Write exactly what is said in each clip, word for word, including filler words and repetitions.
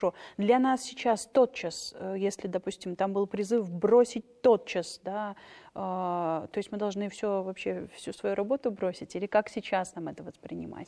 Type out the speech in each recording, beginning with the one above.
Для нас сейчас тотчас, если, допустим, там был призыв бросить тотчас, да, э, то есть мы должны все, вообще, всю свою работу бросить, или как сейчас нам это воспринимать?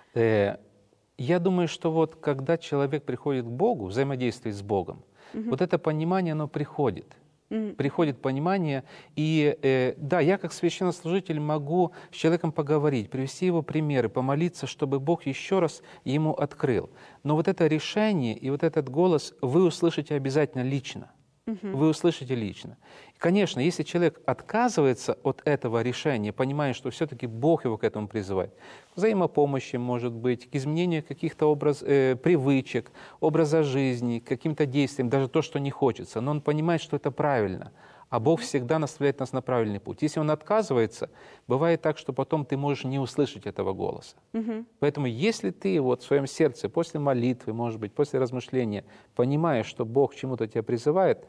Я думаю, что вот когда человек приходит к Богу, взаимодействует с Богом, угу. вот это понимание, оно приходит. Mm-hmm. Приходит понимание, и э, да, я как священнослужитель могу с человеком поговорить, привести его примеры, помолиться, чтобы Бог еще раз ему открыл. Но вот это решение и вот этот голос вы услышите обязательно лично. Mm-hmm. Вы услышите лично. И, конечно, если человек отказывается от этого решения, понимая, что все-таки Бог его к этому призывает, к взаимопомощи, может быть, к изменению каких-то образ, э, привычек, образа жизни, к каким-то действиям, даже то, что не хочется, но он понимает, что это правильно, а Бог всегда наставляет нас на правильный путь. Если он отказывается, бывает так, что потом ты можешь не услышать этого голоса. Угу. Поэтому если ты вот в своем сердце после молитвы, может быть, после размышления понимаешь, что Бог к чему-то тебя призывает,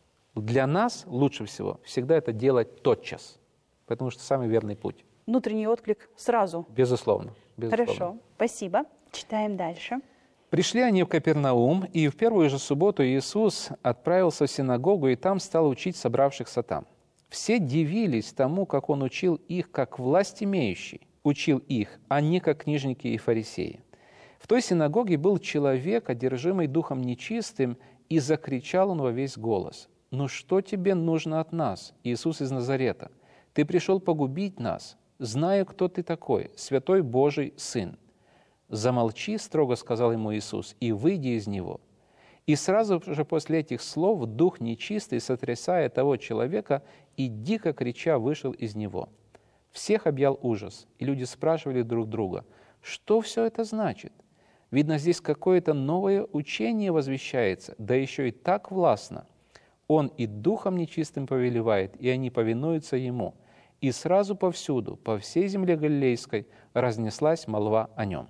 для нас лучше всего всегда это делать тотчас, потому что самый верный путь. Внутренний отклик сразу. Безусловно. безусловно. Хорошо, спасибо. Читаем дальше. Пришли они в Капернаум, и в первую же субботу Иисус отправился в синагогу, и там стал учить собравшихся там. Все дивились тому, как Он учил их, как власть имеющий, учил их, а не как книжники и фарисеи. В той синагоге был человек, одержимый духом нечистым, и закричал он во весь голос: «Ну что тебе нужно от нас, Иисус из Назарета? Ты пришел погубить нас, зная, кто ты такой, святой Божий Сын». «Замолчи», — строго сказал ему Иисус, — «и выйди из него». И сразу же после этих слов дух нечистый, сотрясая того человека, и дико крича вышел из него. Всех объял ужас, и люди спрашивали друг друга: что все это значит? Видно, здесь какое-то новое учение возвещается, да еще и так властно. Он и духом нечистым повелевает, и они повинуются ему. И сразу повсюду, по всей земле Галилейской, разнеслась молва о нем.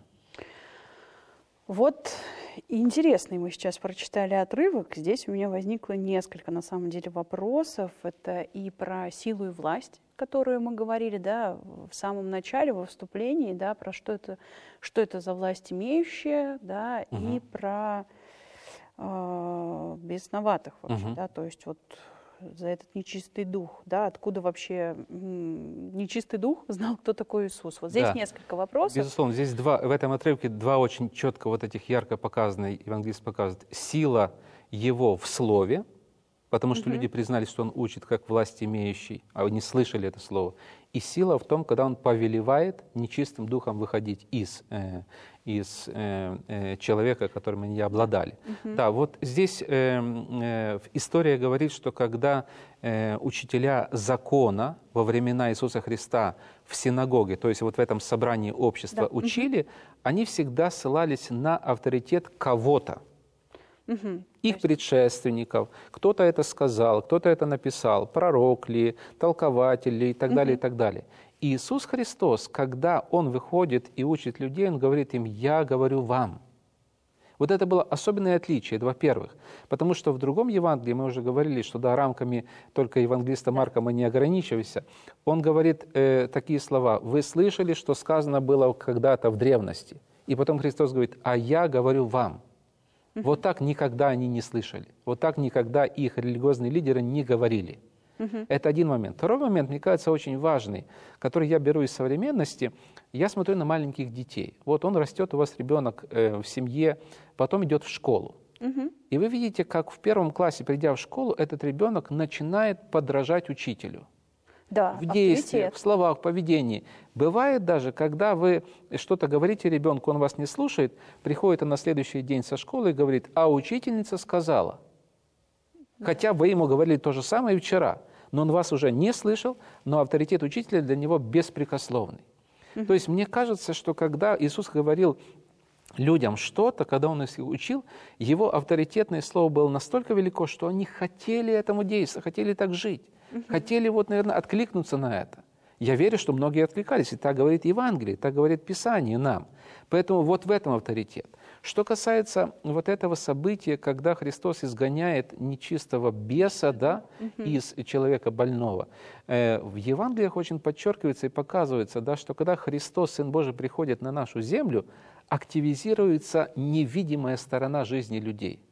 Вот интересный мы сейчас прочитали отрывок. Здесь у меня возникло несколько, на самом деле, вопросов. Это и про силу и власть, которую мы говорили, да, в самом начале, во вступлении, да, про что это, что это за власть имеющая, да, угу. и про э, бесноватых вообще, угу. да, то есть вот за этот нечистый дух, да, откуда вообще м, нечистый дух знал, кто такой Иисус. Вот здесь да. несколько вопросов. Безусловно, здесь два, в этом отрывке два очень четко вот этих ярко показанных, евангелист показывает, сила его в слове, потому что угу. люди признали, что он учит как власть имеющий, а не слышали это слово. И сила в том, когда он повелевает нечистым духом выходить из, э, из э, э, человека, которым они обладали. Uh-huh. Да, вот здесь э, э, история говорит, что когда э, учителя закона во времена Иисуса Христа в синагоге, то есть вот в этом собрании общества да. учили, uh-huh. они всегда ссылались на авторитет кого-то. Угу. Их предшественников, кто-то это сказал, кто-то это написал, пророк ли, толкователь ли и так угу. далее, и так далее. И Иисус Христос, когда Он выходит и учит людей, Он говорит им: «Я говорю вам». Вот это было особенное отличие, это во-первых. Потому что в другом Евангелии, мы уже говорили, что да, рамками только евангелиста Марка мы не ограничиваемся, он говорит э, такие слова: «Вы слышали, что сказано было когда-то в древности». И потом Христос говорит: «А я говорю вам». Вот так никогда они не слышали. Вот так никогда их религиозные лидеры не говорили. Uh-huh. Это один момент. Второй момент, мне кажется, очень важный, который я беру из современности. Я смотрю на маленьких детей. Вот он растет, у вас ребенок э, в семье, потом идет в школу. Uh-huh. И вы видите, как в первом классе, придя в школу, этот ребенок начинает подражать учителю. Да, в действиях, авторитет. В словах, в поведении. Бывает даже, когда вы что-то говорите ребенку, он вас не слушает, приходит он на следующий день со школы и говорит: «А учительница сказала». Да. Хотя вы ему говорили то же самое вчера, но он вас уже не слышал, но авторитет учителя для него беспрекословный. Угу. То есть мне кажется, что когда Иисус говорил людям что-то, когда Он их учил, Его авторитетное слово было настолько велико, что они хотели этому действовать, хотели так жить, uh-huh. хотели, вот, наверное, откликнуться на это. Я верю, что многие откликались, и так говорит Евангелие, так говорит Писание нам. Поэтому вот в этом авторитет. Что касается вот этого события, когда Христос изгоняет нечистого беса, да, uh-huh. из человека больного, э, в Евангелиях очень подчеркивается и показывается, да, что когда Христос, Сын Божий, приходит на нашу землю, активизируется невидимая сторона жизни людей.